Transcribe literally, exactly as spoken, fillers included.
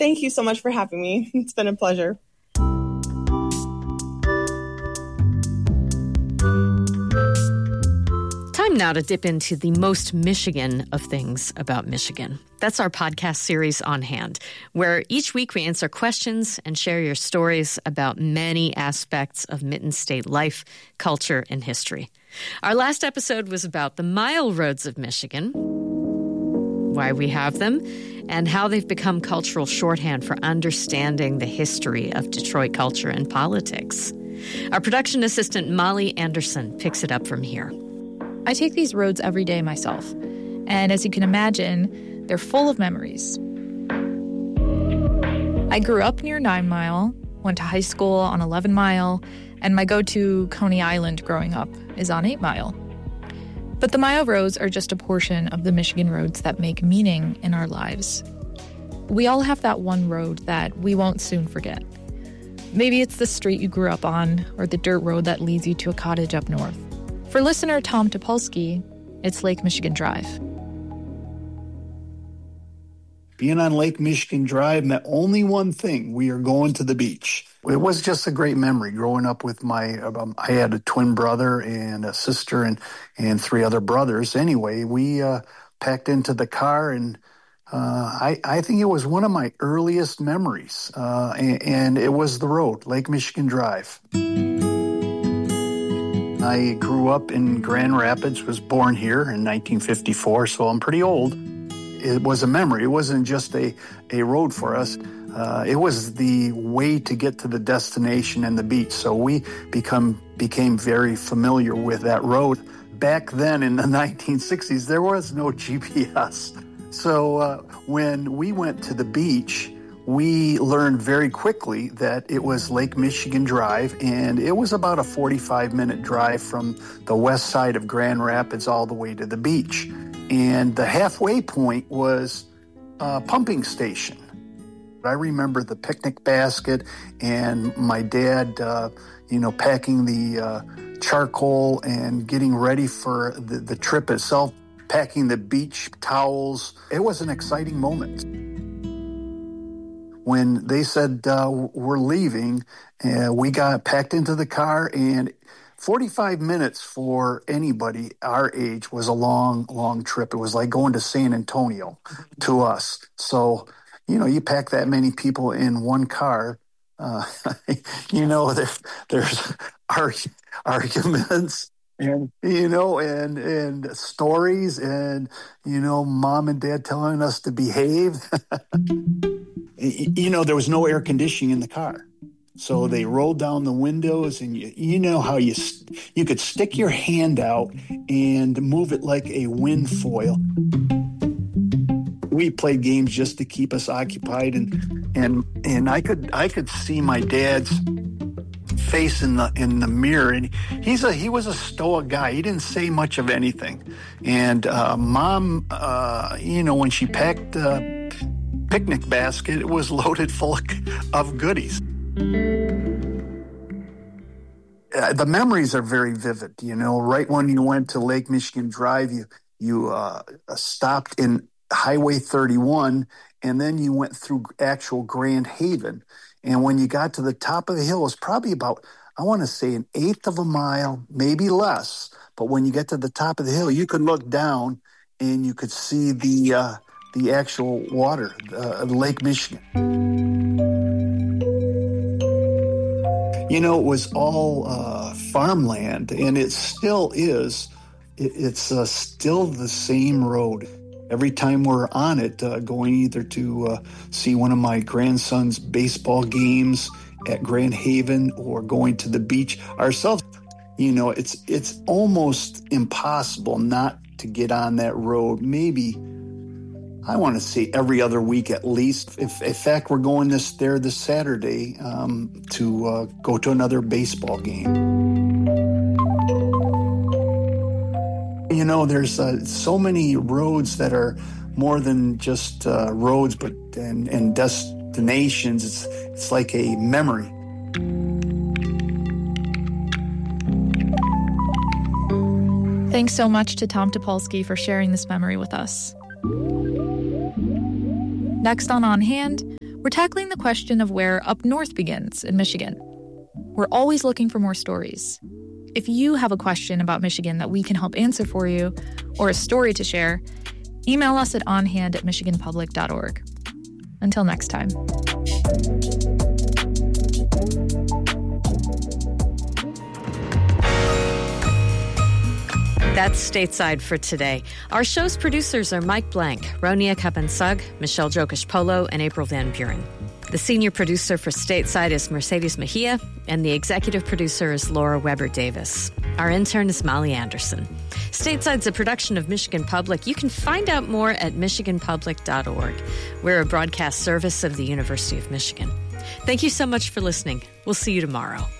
Thank you so much for having me. It's been a pleasure. Time now to dip into the most Michigan of things about Michigan. That's our podcast series On Hand, where each week we answer questions and share your stories about many aspects of Mitten State life, culture, and history. Our last episode was about the mile roads of Michigan, why we have them, and how they've become cultural shorthand for understanding the history of Detroit culture and politics. Our production assistant, Molly Anderson, picks it up from here. I take these roads every day myself, and as you can imagine, they're full of memories. I grew up near Nine Mile, went to high school on Eleven Mile, and my go-to Coney Island growing up is on Eight Mile. But the mile roads are just a portion of the Michigan roads that make meaning in our lives. We all have that one road that we won't soon forget. Maybe it's the street you grew up on, or the dirt road that leads you to a cottage up north. For listener Tom Topolsky, it's Lake Michigan Drive. Being on Lake Michigan Drive meant only one thing: we are going to the beach. It was just a great memory growing up with my, um, I had a twin brother and a sister and, and three other brothers. Anyway, we uh, packed into the car, and uh, I, I think it was one of my earliest memories. Uh, and, and it was the road, Lake Michigan Drive. I grew up in Grand Rapids, was born here in nineteen fifty-four, so I'm pretty old. It was a memory. It wasn't just a, a road for us. Uh, it was the way to get to the destination and the beach. So we become became very familiar with that road. Back then in the nineteen sixties, there was no G P S. So uh, when we went to the beach, we learned very quickly that it was Lake Michigan Drive, and it was about a forty-five minute drive from the west side of Grand Rapids all the way to the beach. And the halfway point was a pumping station. I remember the picnic basket and my dad, uh, you know, packing the uh, charcoal and getting ready for the, the trip itself, packing the beach towels. It was an exciting moment. When they said uh, we're leaving, uh, we got packed into the car, and forty-five minutes for anybody our age was a long, long trip. It was like going to San Antonio to us. So, you know, you pack that many people in one car, uh, you know, there, there's arg- arguments and, you know, and, and stories and, you know, mom and dad telling us to behave. You know, there was no air conditioning in the car. So they rolled down the windows, and you, you know how you you could stick your hand out and move it like a wind foil. We played games just to keep us occupied, and and and I could I could see my dad's face in the in the mirror, and he's a he was a stoic guy. He didn't say much of anything. And uh, mom, uh, you know, when she packed the picnic basket, it was loaded full of goodies. Uh, the memories are very vivid. You know, right when you went to Lake Michigan Drive, you you uh, stopped in Highway thirty-one, and then you went through actual Grand Haven. And when you got to the top of the hill, it was probably about, I want to say, an eighth of a mile, maybe less. But when you get to the top of the hill, you could look down and you could see the uh, the actual water, uh, Lake Michigan. You know, it was all uh, farmland, and it still is. It, it's uh, still the same road. Every time we're on it, uh, going either to uh, see one of my grandson's baseball games at Grand Haven or going to the beach ourselves, you know, it's it's almost impossible not to get on that road. Maybe, I want to say every other week at least. If, in fact, we're going this there this Saturday um, to uh, go to another baseball game. You know, there's uh, so many roads that are more than just uh, roads, but and, and destinations. It's it's like a memory. Thanks so much to Tom Topolsky for sharing this memory with us. Next on On Hand, We're tackling the question of where up north begins in Michigan. We're always looking for more stories. If you have a question about Michigan that we can help answer for you, or a story to share, email us at onhand at michigan public dot org. Until next time. That's Stateside for today. Our show's producers are Mike Blank, Ronia Kapansug, Michelle Jokish-Polo, and April Van Buren. The senior producer for Stateside is Mercedes Mejia, and the executive producer is Laura Weber-Davis. Our intern is Molly Anderson. Stateside's a production of Michigan Public. You can find out more at michigan public dot org. We're a broadcast service of the University of Michigan. Thank you so much for listening. We'll see you tomorrow.